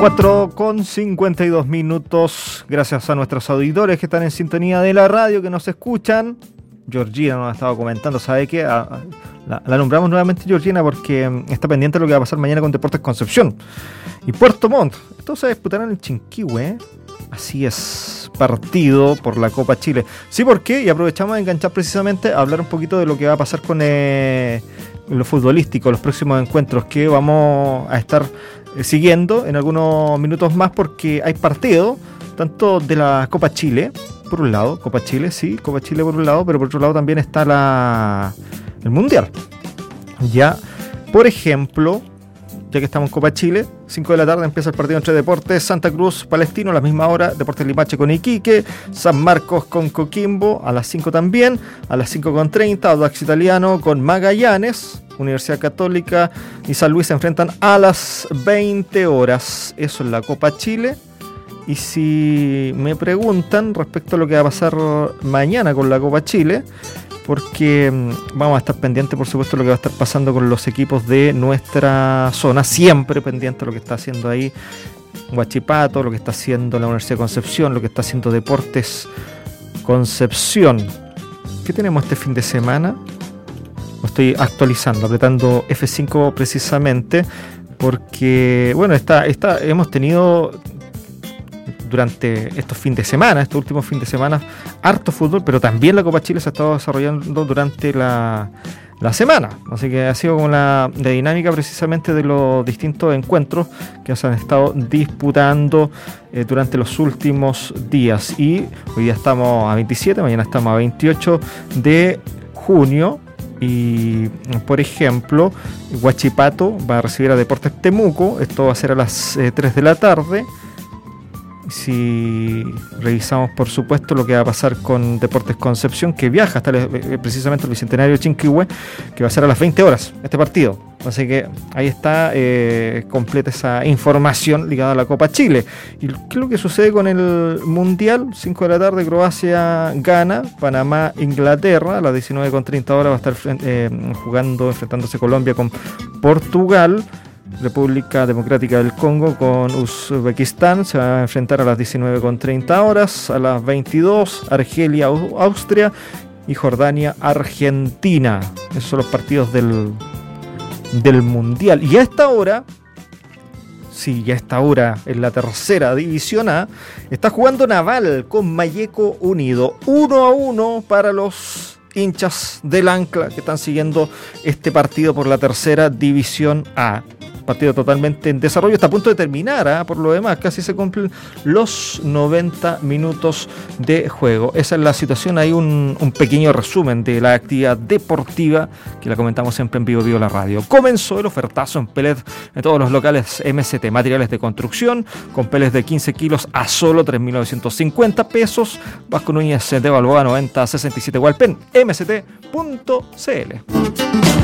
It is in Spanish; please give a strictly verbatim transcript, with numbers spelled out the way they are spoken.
cuatro con cincuenta y dos minutos. Gracias a nuestros auditores que están en sintonía de la radio, que nos escuchan. Georgina nos ha estado comentando, ¿sabe qué? A, a, la, la nombramos nuevamente Georgina porque um, está pendiente de lo que va a pasar mañana con Deportes Concepción y Puerto Montt. Estos se disputarán en Chinquihue, ¿eh? Así es, partido por la Copa Chile. Sí, ¿por qué? Y aprovechamos de enganchar precisamente a hablar un poquito de lo que va a pasar con eh, lo futbolístico, los próximos encuentros que vamos a estar eh, siguiendo en algunos minutos más, porque hay partido tanto de la Copa Chile, por un lado, Copa Chile, sí, Copa Chile por un lado, pero por otro lado también está la el Mundial. Ya, por ejemplo, ya que estamos en Copa Chile, cinco de la tarde empieza el partido entre Deportes Santa Cruz Palestino, a la misma hora, Deportes Limache con Iquique, San Marcos con Coquimbo, a las cinco también, a las cinco con treinta, Audax Italiano con Magallanes, Universidad Católica y San Luis se enfrentan a las veinte horas. Eso es la Copa Chile. Y si me preguntan respecto a lo que va a pasar mañana con la Copa Chile, porque vamos a estar pendientes, por supuesto, de lo que va a estar pasando con los equipos de nuestra zona, siempre pendientes de lo que está haciendo ahí Huachipato, lo que está haciendo la Universidad de Concepción, lo que está haciendo Deportes Concepción. ¿Qué tenemos este fin de semana? Lo estoy actualizando, apretando F cinco precisamente, porque, bueno, está, está, hemos tenido durante estos fines de semana, estos últimos fines de semana, harto fútbol, pero también la Copa Chile se ha estado desarrollando durante la, la semana. Así que ha sido como la, la dinámica precisamente de los distintos encuentros que se han estado disputando eh, durante los últimos días. Y hoy día estamos a veintisiete, mañana estamos a veintiocho de junio. Y, por ejemplo, Huachipato va a recibir a Deportes Temuco. Esto va a ser a las eh, tres de la tarde. Si revisamos, por supuesto, lo que va a pasar con Deportes Concepción, que viaja hasta el, precisamente el Bicentenario de Chinquihue, que va a ser a las veinte horas este partido. Así que ahí está, eh, completa esa información ligada a la Copa Chile. ¿Y qué es lo que sucede con el Mundial? cinco de la tarde, Croacia gana, Panamá, Inglaterra, a las diecinueve con treinta horas va a estar eh, jugando, enfrentándose Colombia con Portugal. República Democrática del Congo con Uzbekistán se va a enfrentar a las diecinueve con treinta horas, a las veintidós Argelia, Austria y Jordania, Argentina. Esos son los partidos del, del Mundial. Y a esta hora, sí, ya a esta hora en la tercera división A, está jugando Naval con Malleco Unido, uno a uno para los hinchas del Ancla que están siguiendo este partido por la tercera división A. Partido totalmente en desarrollo, está a punto de terminar, ¿eh? Por lo demás, casi se cumplen los noventa minutos de juego. Esa es la situación, hay un, un pequeño resumen de la actividad deportiva que la comentamos siempre en Vivo Vivo la Radio. Comenzó el ofertazo en pellet en todos los locales M S T, materiales de construcción, con pellets de quince kilos a solo tres mil novecientos cincuenta pesos. Vasco Núñez de Balboa noventa sesenta y siete Hualpén, m s t punto c l.